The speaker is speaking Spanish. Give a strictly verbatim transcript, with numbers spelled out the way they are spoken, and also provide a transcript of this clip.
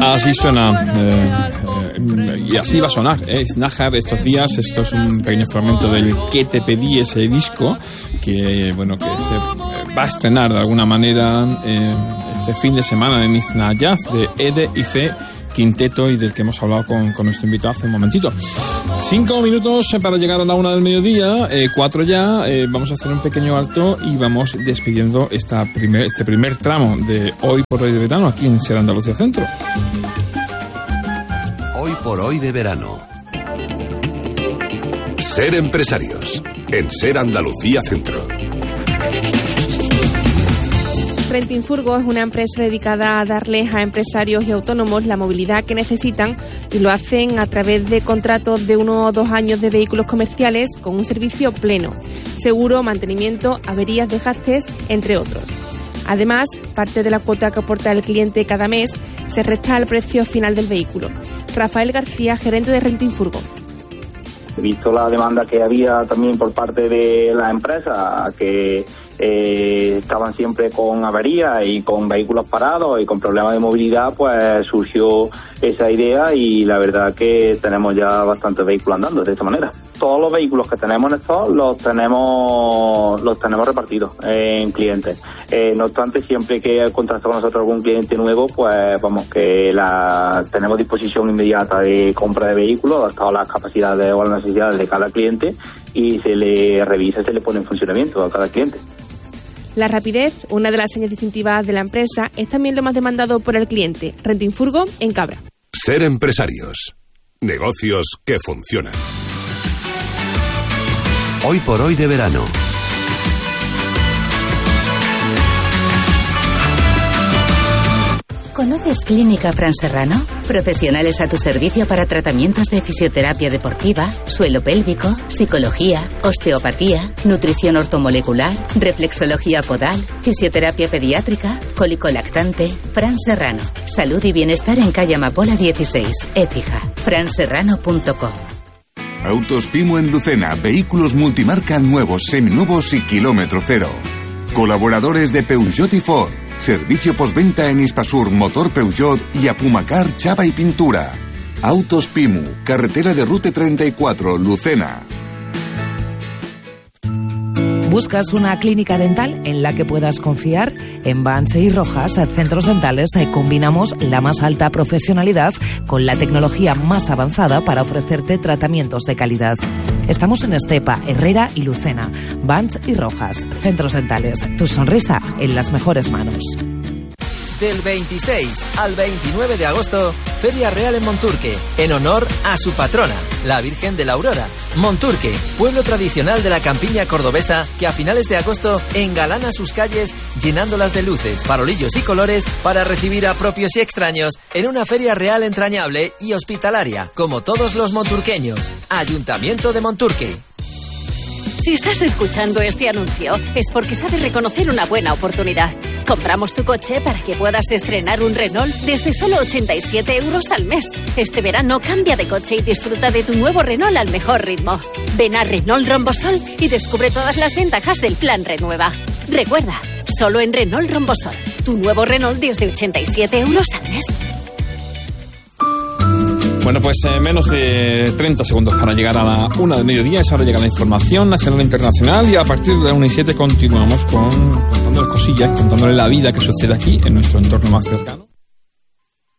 Así suena, eh, eh, y así va a sonar, ¿eh? Nájar estos días. Esto es un pequeño fragmento del Que te pedí, ese disco que, bueno, que se va a estrenar de alguna manera eh, este fin de semana en Izna Jazz, de Ede y Fe Quinteto, y del que hemos hablado con, con nuestro invitado hace un momentito. Cinco minutos para llegar a la una del mediodía, eh, cuatro ya. Eh, vamos a hacer un pequeño alto y vamos despidiendo esta primer, este primer tramo de Hoy por Hoy de Verano aquí en Ser Andalucía Centro. Hoy por Hoy de Verano. Ser empresarios en Ser Andalucía Centro. Rentinfurgo es una empresa dedicada a darles a empresarios y autónomos la movilidad que necesitan, y lo hacen a través de contratos de uno o dos años de vehículos comerciales con un servicio pleno, seguro, mantenimiento, averías, desgastes, entre otros. Además, parte de la cuota que aporta el cliente cada mes se resta al precio final del vehículo. Rafael García, gerente de Rentinfurgo. He visto la demanda que había también por parte de la empresa, que eh, estaban siempre con averías y con vehículos parados y con problemas de movilidad, pues surgió esa idea, y la verdad que tenemos ya bastantes vehículos andando de esta manera. Todos los vehículos que tenemos en stock los tenemos los tenemos repartidos en clientes. Eh, no obstante, siempre que contacta con nosotros algún cliente nuevo, pues vamos que la tenemos disposición inmediata de compra de vehículos, adaptado a las capacidades o a las necesidades de cada cliente, y se le revisa y se le pone en funcionamiento a cada cliente. La rapidez, una de las señas distintivas de la empresa, es también lo más demandado por el cliente. Rentinfurgo en Cabra. Ser empresarios. Negocios que funcionan. Hoy por Hoy de Verano. ¿Conoces Clínica Fran Serrano? Profesionales a tu servicio para tratamientos de fisioterapia deportiva, suelo pélvico, psicología, osteopatía, nutrición ortomolecular, reflexología podal, fisioterapia pediátrica, cólico lactante. Fran Serrano. Salud y bienestar en calle Amapola dieciséis, Écija. fran serrano punto com. Autos Pimo en Lucena. Vehículos multimarca nuevos, seminuevos y kilómetro cero. Colaboradores de Peugeot y Ford. Servicio postventa en Hispasur, Motor Peugeot y Apumacar, Chapa y Pintura. Autos Pimu, carretera de Rute treinta y cuatro, Lucena. ¿Buscas una clínica dental en la que puedas confiar? En Banse y Rojas, Centros Dentales, combinamos la más alta profesionalidad con la tecnología más avanzada para ofrecerte tratamientos de calidad. Estamos en Estepa, Herrera y Lucena. Banse y Rojas, Centros Dentales. Tu sonrisa en las mejores manos. Del veintiséis al veintinueve de agosto, Feria Real en Monturque, en honor a su patrona, la Virgen de la Aurora. Monturque, pueblo tradicional de la campiña cordobesa, que a finales de agosto engalana sus calles llenándolas de luces, farolillos y colores para recibir a propios y extraños en una feria real entrañable y hospitalaria, como todos los monturqueños. Ayuntamiento de Monturque. Si estás escuchando este anuncio, es porque sabes reconocer una buena oportunidad. Compramos tu coche para que puedas estrenar un Renault desde solo ochenta y siete euros al mes. Este verano cambia de coche y disfruta de tu nuevo Renault al mejor ritmo. Ven a Renault Rombosol y descubre todas las ventajas del plan Renueva. Recuerda, solo en Renault Rombosol, tu nuevo Renault desde ochenta y siete euros al mes. Bueno, pues eh, menos de treinta segundos para llegar a la una del mediodía. Es ahora llega la información nacional e internacional, y a partir de la una y siete continuamos con, contándoles cosillas, contándole la vida que sucede aquí en nuestro entorno más cercano.